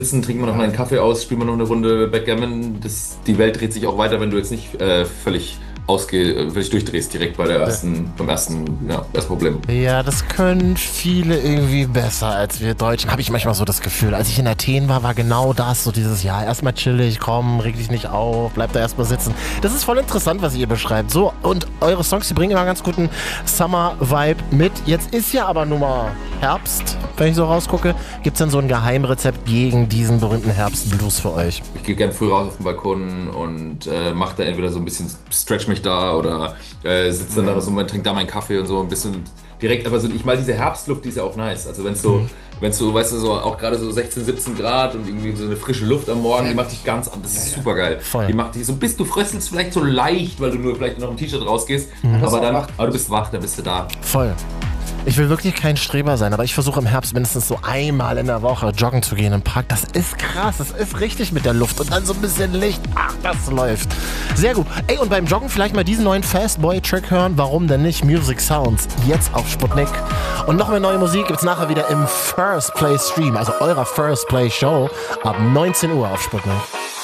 trinken wir noch mal einen Kaffee aus, spielen wir noch eine Runde Backgammon. Die Welt dreht sich auch weiter, wenn du jetzt nicht völlig durchdrehst direkt beim ersten Problem. Ja, das können viele irgendwie besser als wir Deutschen, habe ich manchmal so das Gefühl. Als ich in Athen war genau das, so dieses, ja, erstmal chillig, komm, reg dich nicht auf, bleib da erstmal sitzen. Das ist voll interessant, was ihr beschreibt. So, und eure Songs, die bringen immer einen ganz guten Summer-Vibe mit. Jetzt ist ja aber nun mal Herbst, wenn ich so rausgucke. Gibt es denn so ein Geheimrezept gegen diesen berühmten Herbstblues für euch? Ich gehe gern früh raus auf den Balkon und mache da entweder so ein bisschen, stretch mich da oder sitze dann da so, trinke da meinen Kaffee und so ein bisschen direkt. Aber so, ich mal diese Herbstluft, die ist ja auch nice. Also wenn es so, weißt du, so auch gerade so 16, 17 Grad und irgendwie so eine frische Luft am Morgen, die macht dich ganz an. Das ist super geil. Voll. Die macht dich so, du fröstelst vielleicht so leicht, weil du nur vielleicht noch im T-Shirt rausgehst, aber du bist wach, dann bist du da. Voll. Ich will wirklich kein Streber sein, aber ich versuche im Herbst mindestens so einmal in der Woche joggen zu gehen im Park. Das ist krass, das ist richtig mit der Luft und dann so ein bisschen Licht. Ach, das läuft. Sehr gut. Ey, und beim Joggen vielleicht mal diesen neuen Fastboy-Track hören. Warum denn nicht? Music Sounds, jetzt auf Sputnik. Und noch mehr neue Musik gibt's nachher wieder im First Play Stream, also eurer First Play Show, ab 19 Uhr auf Sputnik.